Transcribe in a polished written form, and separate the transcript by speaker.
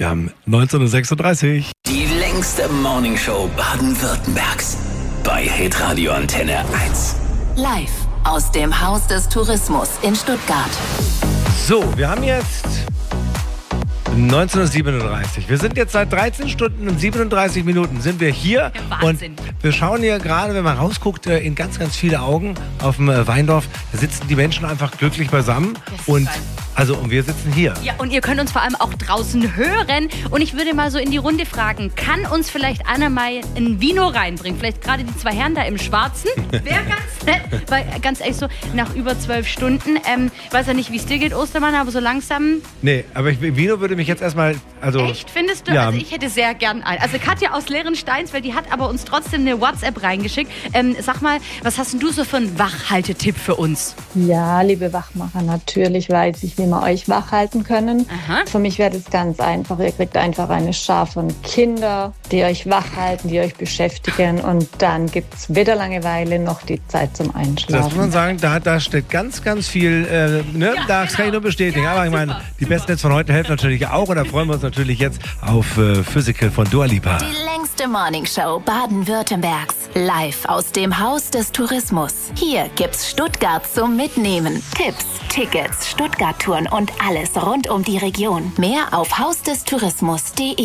Speaker 1: Wir haben 19.36 Uhr.
Speaker 2: Die längste Morningshow Baden-Württembergs. Bei Hitradio Antenne 1.
Speaker 3: Live aus dem Haus des Tourismus in Stuttgart.
Speaker 1: So, wir haben jetzt 19.37 Uhr. Wir sind jetzt seit 13 Stunden und 37 Minuten sind wir hier.
Speaker 4: Ja, Wahnsinn.
Speaker 1: Und wir schauen hier gerade, wenn man rausguckt, in ganz, ganz viele Augen auf dem Weindorf. Da sitzen die Menschen einfach glücklich beisammen. Und wir sitzen hier.
Speaker 4: Ja, und ihr könnt uns vor allem auch draußen hören. Und ich würde mal so in die Runde fragen, kann uns vielleicht Anna mal ein Vino reinbringen? Vielleicht gerade die zwei Herren da im Schwarzen. Wäre ganz nett. Weil, ganz ehrlich, so nach über 12 Stunden, weiß ja nicht, wie es dir geht, Ostermann, aber so langsam...
Speaker 1: Nee, aber Vino würde mich jetzt erstmal...
Speaker 4: Echt, findest du?
Speaker 1: Ja.
Speaker 4: Also ich hätte sehr gern einen. Also Katja aus Leerensteins, weil die hat aber uns trotzdem eine WhatsApp reingeschickt. Sag mal, was hast denn du so für einen Wachhaltetipp für uns?
Speaker 5: Ja, liebe Wachmacher, natürlich weiß ich, wie wir euch wach halten können.
Speaker 4: Aha.
Speaker 5: Für mich wäre das ganz einfach. Ihr kriegt einfach eine Schar von Kindern, die euch wach halten, die euch beschäftigen, und dann gibt es weder Langeweile noch die Zeit zum Einschlafen.
Speaker 1: Das muss man sagen, da steht ganz, ganz viel, das kann ich nur bestätigen.
Speaker 4: Ja,
Speaker 1: aber ich meine, die besten Hits von heute helfen natürlich auch, und da freuen wir uns natürlich jetzt auf Physical von Dua Lipa.
Speaker 3: Die längste Morningshow Baden-Württembergs. Live aus dem Haus des Tourismus. Hier gibt's Stuttgart zum Mitnehmen. Tipps, Tickets, Stuttgart-Touren und alles rund um die Region. Mehr auf hausdestourismus.de.